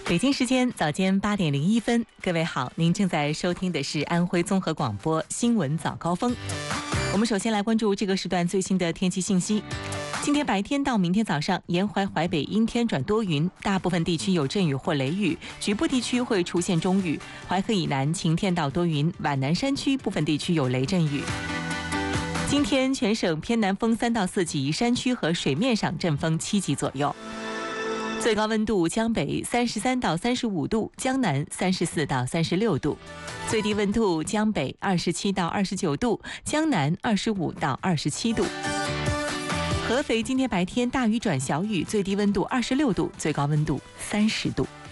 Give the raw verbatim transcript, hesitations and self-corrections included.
北京时间早间八点零一分，各位好，您正在收听的是安徽综合广播新闻早高峰。我们首先来关注这个时段最新的天气信息。今天白天到明天早上，沿淮淮北阴天转多云，大部分地区有阵雨或雷雨，局部地区会出现中雨。淮河以南晴天到多云，皖南山区部分地区有雷阵雨。今天全省偏南风三到四级，山区和水面上阵风七级左右。最高温度江北三十三到三十五度，江南三十四到三十六度；最低温度江北二十七到二十九度，江南二十五到二十七度。合肥今天白天大雨转小雨，最低温度二十六度，最高温度三十度。